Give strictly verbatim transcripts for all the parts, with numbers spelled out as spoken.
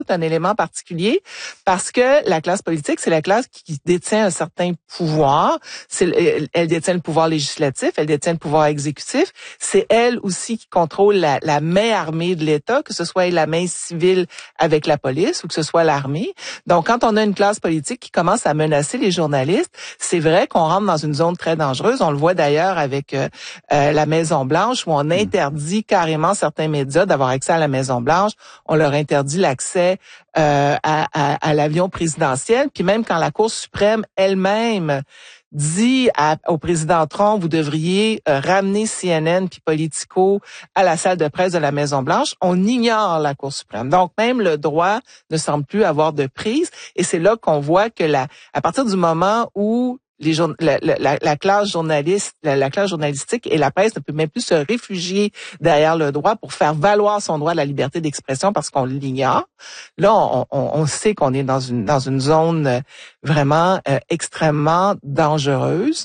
un élément particulier parce que la classe politique, c'est la classe qui détient un certain pouvoir. C'est, elle détient le pouvoir législatif, elle détient le pouvoir exécutif. C'est elle aussi qui contrôle la, la main armée de l'État, que ce soit la main civile avec la police ou que ce soit l'armée. Donc, quand on a une classe politique qui commence à menacer les journalistes, c'est vrai qu'on rentre dans une zone très dangereuse. On le voit d'ailleurs avec euh, euh, la Maison-Blanche où on interdit carrément certains médias d'avoir accès à la Maison-Blanche. On leur interdit l'accès euh, à, à, à l'avion présidentiel. Puis même quand la Cour suprême elle-même dit à, au président Trump, vous devriez euh, ramener C N N puis Politico à la salle de presse de la Maison-Blanche, on ignore la Cour suprême. Donc, même le droit ne semble plus avoir de prise. Et c'est là qu'on voit que la, à partir du moment où les jour, la, la, la classe journaliste, la, la classe journalistique et la presse ne peut même plus se réfugier derrière le droit pour faire valoir son droit à la liberté d'expression parce qu'on l'ignore. Là, on, on, on sait qu'on est dans une dans une zone vraiment euh, extrêmement dangereuse.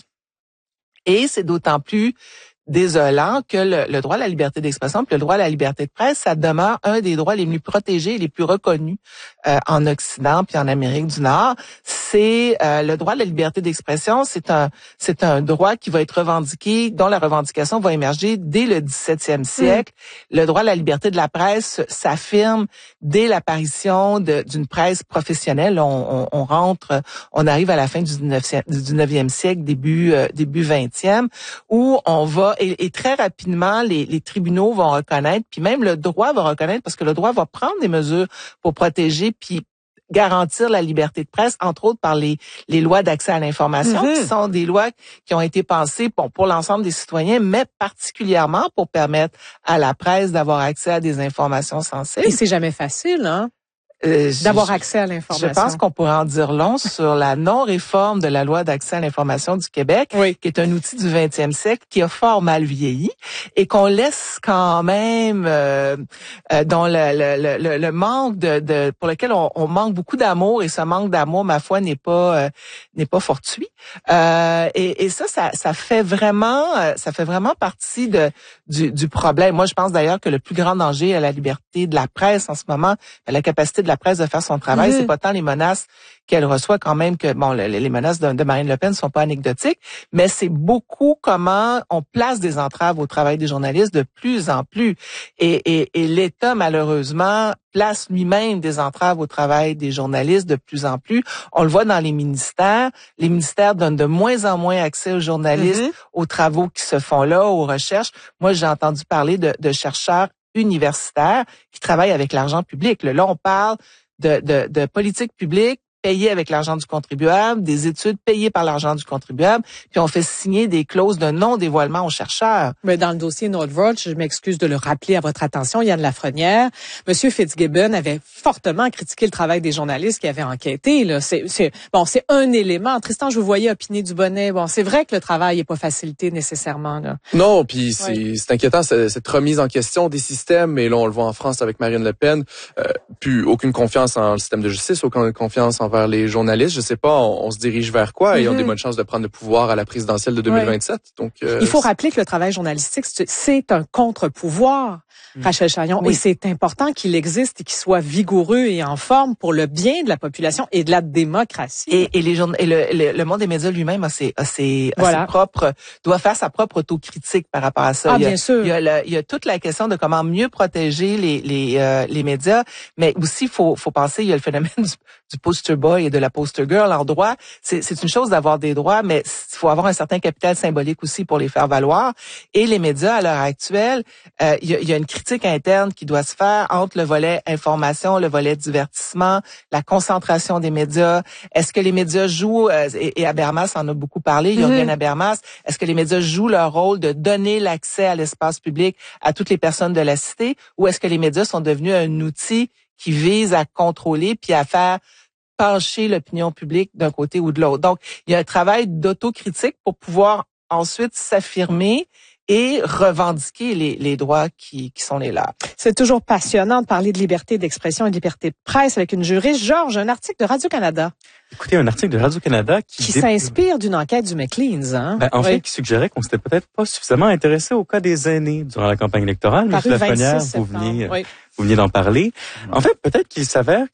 Et c'est d'autant plus désolant que le, le droit à la liberté d'expression puis le droit à la liberté de presse, ça demeure un des droits les plus protégés et les plus reconnus euh, en Occident puis en Amérique du Nord. C'est euh, le droit à la liberté d'expression, c'est un c'est un droit qui va être revendiqué, dont la revendication va émerger dès le dix-septième siècle. Mmh. Le droit à la liberté de la presse s'affirme dès l'apparition de, d'une presse professionnelle. On, on, on rentre, on arrive à la fin du dix-neuvième siècle, début euh, début vingtième, où on va Et, et très rapidement, les, les tribunaux vont reconnaître, puis même le droit va reconnaître, parce que le droit va prendre des mesures pour protéger, puis garantir la liberté de presse, entre autres par les, les lois d'accès à l'information, mm-hmm. qui sont des lois qui ont été pensées bon, pour l'ensemble des citoyens, mais particulièrement pour permettre à la presse d'avoir accès à des informations sensibles. Et c'est jamais facile, hein? Euh, d'avoir accès à l'information. Je pense qu'on pourrait en dire long sur la non-réforme de la loi d'accès à l'information du Québec, oui. qui est un outil du vingtième siècle qui a fort mal vieilli et qu'on laisse quand même euh, euh, dont le, le, le, le manque de, de pour lequel on, on manque beaucoup d'amour et ce manque d'amour, ma foi, n'est pas euh, n'est pas fortuit. Euh, et, et ça, ça, ça fait vraiment, ça fait vraiment partie de du, du problème. Moi, je pense d'ailleurs que le plus grand danger à la liberté de la presse en ce moment, à la capacité de la presse de faire son travail, mmh. c'est pas tant les menaces qu'elle reçoit quand même que bon les, les menaces de, de Marine Le Pen sont pas anecdotiques, mais c'est beaucoup comment on place des entraves au travail des journalistes de plus en plus et, et, et l'État malheureusement place lui-même des entraves au travail des journalistes de plus en plus. On le voit dans les ministères, les ministères donnent de moins en moins accès aux journalistes, mmh. aux travaux qui se font là, aux recherches. Moi, j'ai entendu parler de, de chercheurs universitaires qui travaillent avec l'argent public. Là, on parle de, de, de politique publique payée avec l'argent du contribuable, des études payées par l'argent du contribuable, puis on fait signer des clauses de non-dévoilement aux chercheurs. Mais dans le dossier Northvolt, je m'excuse de le rappeler à votre attention, Yann Lafrenière, Monsieur Fitzgibbon avait fortement critiqué le travail des journalistes qui avaient enquêté. Là, c'est, c'est bon, c'est un élément. Tristan, je vous voyais opiner du bonnet. Bon, c'est vrai que le travail n'est pas facilité nécessairement. Là. Non, puis c'est, oui. c'est inquiétant cette, cette remise en question des systèmes. Et là, on le voit en France avec Marine Le Pen. Euh, plus aucune confiance en le système de justice, aucune confiance envers les journalistes. Je sais pas, on, on se dirige vers quoi? Mm-hmm. Et ils ont des bonnes chances de prendre le pouvoir à la présidentielle de deux mille vingt-sept. Oui. Donc, euh, il faut rappeler que le travail journalistique, c'est un contre-pouvoir, mm. Rachel Chaillon. Oui. Et c'est important qu'il existe et qu'il soit vigoureux et en forme pour le bien de la population et de la démocratie. Et, et, les journ- et le, le, le monde des médias lui-même a ses, a ses, a voilà. ses propres, doit faire sa propre autocritique par rapport à ça. Ah, il y a, bien sûr. Il y a, le, il y a toute la question de comment mieux protéger les, les, euh, les médias, mais aussi, faut, faut penser, il y a le phénomène du, du poster boy et de la poster girl en droit. C'est, c'est une chose d'avoir des droits, mais il faut avoir un certain capital symbolique aussi pour les faire valoir. Et les médias, à l'heure actuelle, euh, il y a, il y a une critique interne qui doit se faire entre le volet information, le volet divertissement, la concentration des médias. Est-ce que les médias jouent, euh, et, et Habermas en a beaucoup parlé, mm-hmm. Jürgen Habermas, est-ce que les médias jouent leur rôle de donner l'accès à l'espace public à toutes les personnes de la cité, ou est-ce que les médias sont devenus un outil qui vise à contrôler puis à faire pencher l'opinion publique d'un côté ou de l'autre? Donc, il y a un travail d'autocritique pour pouvoir ensuite s'affirmer et revendiquer les, les droits qui, qui sont les leurs. C'est toujours passionnant de parler de liberté d'expression et de liberté de presse avec une juriste. Georges, un article de Radio-Canada. Écoutez, un article de Radio-Canada qui... Qui dé... s'inspire d'une enquête du Maclean's, hein? Ben, en oui. fait, qui suggérait qu'on s'était peut-être pas suffisamment intéressé au cas des aînés durant la campagne électorale. Paru Monsieur Lafrenière, vous veniez, oui. vous veniez d'en parler. En fait, peut-être qu'il s'avère